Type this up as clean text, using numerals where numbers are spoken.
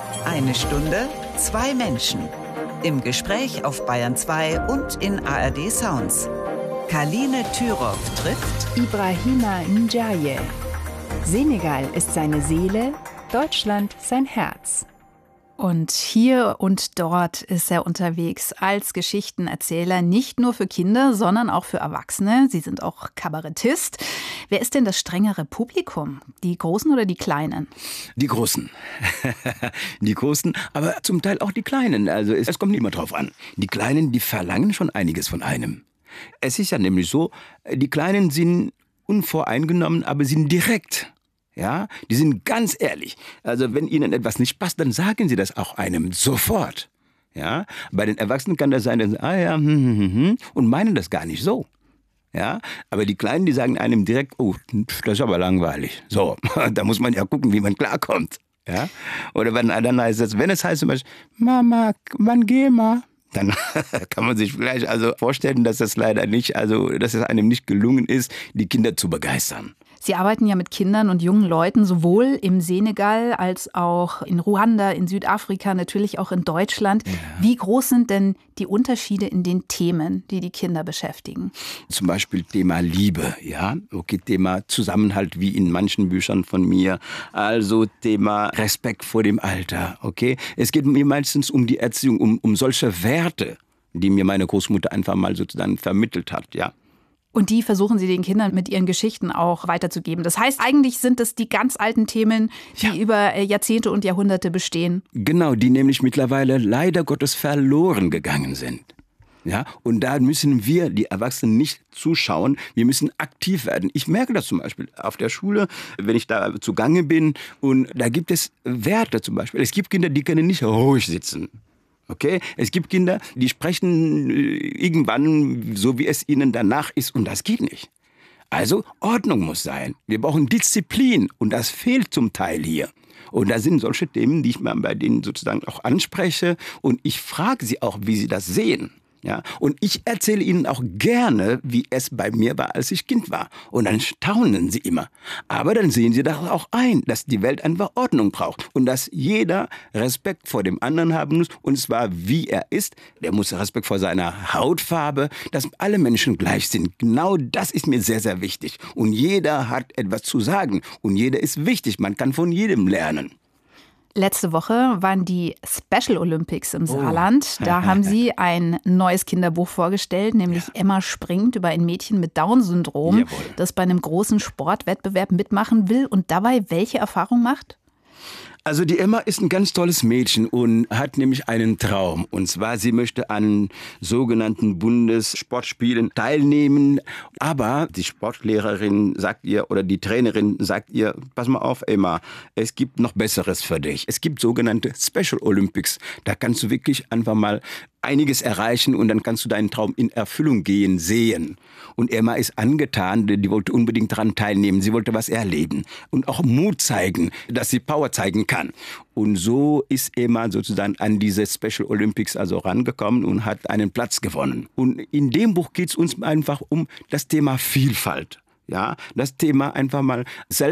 Eine Stunde, zwei Menschen. Im Gespräch auf Bayern 2 und in ARD Sounds. Kaline Thürow trifft Ibrahima Ndiaye. Senegal ist seine Seele, Deutschland sein Herz. Und hier und dort ist er unterwegs als Geschichtenerzähler, nicht nur für Kinder, sondern auch für Erwachsene. Sie sind auch Kabarettist. Wer ist denn das strengere Publikum? Die Großen oder die Kleinen? Die Großen. Die Großen, aber zum Teil auch die Kleinen. Also es kommt nicht immer drauf an. Die Kleinen, die verlangen schon einiges von einem. Es ist ja nämlich so, die Kleinen sind unvoreingenommen, aber sind direkt. Ja, die sind ganz ehrlich. Also wenn ihnen etwas nicht passt, dann sagen sie das auch einem sofort. Ja, bei den Erwachsenen kann das sein, dass sie, und meinen das gar nicht so. Ja, aber die Kleinen, die sagen einem direkt, oh, das ist aber langweilig. So, da muss man ja gucken, wie man klarkommt. Ja, oder dann heißt es, wenn es heißt zum Beispiel, Mama, wann geh mal? Dann kann man sich vielleicht also vorstellen, dass das leider nicht, also dass es einem nicht gelungen ist, die Kinder zu begeistern. Sie arbeiten ja mit Kindern und jungen Leuten, sowohl im Senegal als auch in Ruanda, in Südafrika, natürlich auch in Deutschland. Ja. Wie groß sind denn die Unterschiede in den Themen, die die Kinder beschäftigen? Zum Beispiel Thema Liebe, ja, okay, Thema Zusammenhalt wie in manchen Büchern von mir, also Thema Respekt vor dem Alter, okay. Es geht mir meistens um die Erziehung, um solche Werte, die mir meine Großmutter einfach mal sozusagen vermittelt hat, ja. Und die versuchen Sie den Kindern mit ihren Geschichten auch weiterzugeben. Das heißt, eigentlich sind es die ganz alten Themen, die über Jahrzehnte und Jahrhunderte bestehen. Genau, die nämlich mittlerweile leider Gottes verloren gegangen sind. Ja, und da müssen wir, die Erwachsenen, nicht zuschauen. Wir müssen aktiv werden. Ich merke das zum Beispiel auf der Schule, wenn ich da zugange bin. Und da gibt es Werte zum Beispiel. Es gibt Kinder, die können nicht ruhig sitzen. Okay, es gibt Kinder, die sprechen irgendwann so, wie es ihnen danach ist, und das geht nicht. Also Ordnung muss sein. Wir brauchen Disziplin und das fehlt zum Teil hier. Und da sind solche Themen, die ich mal bei denen sozusagen auch anspreche, und ich frage sie auch, wie sie das sehen. Ja, und ich erzähle ihnen auch gerne, wie es bei mir war, als ich Kind war. Und dann staunen sie immer. Aber dann sehen sie doch auch ein, dass die Welt einfach Ordnung braucht. Und dass jeder Respekt vor dem anderen haben muss. Und zwar, wie er ist. Der muss Respekt vor seiner Hautfarbe. Dass alle Menschen gleich sind. Genau das ist mir sehr, sehr wichtig. Und jeder hat etwas zu sagen. Und jeder ist wichtig. Man kann von jedem lernen. Letzte Woche waren die Special Olympics im Saarland. Da haben Sie ein neues Kinderbuch vorgestellt, nämlich Emma springt, über ein Mädchen mit Down-Syndrom, das bei einem großen Sportwettbewerb mitmachen will und dabei welche Erfahrung macht? Also die Emma ist ein ganz tolles Mädchen und hat nämlich einen Traum. Und zwar, sie möchte an sogenannten Bundessportspielen teilnehmen. Aber die Sportlehrerin sagt ihr, oder die Trainerin sagt ihr, pass mal auf, Emma, es gibt noch Besseres für dich. Es gibt sogenannte Special Olympics. Da kannst du wirklich einfach mal einiges erreichen und dann kannst du deinen Traum in Erfüllung gehen sehen. Und Emma ist angetan, die wollte unbedingt daran teilnehmen. Sie wollte was erleben und auch Mut zeigen, dass sie Power zeigen kann. Und so ist Emma sozusagen an diese Special Olympics also rangekommen und hat einen Platz gewonnen. Und in dem Buch geht es uns einfach um das Thema Vielfalt. Ja, das Thema einfach mal selbst